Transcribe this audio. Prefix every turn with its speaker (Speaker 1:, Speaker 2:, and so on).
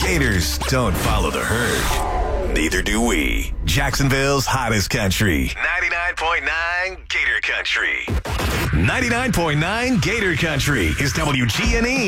Speaker 1: Gators don't follow the herd. Neither do we. Jacksonville's hottest country. 99.9 Gator Country. 99.9 Gator Country is WGNE.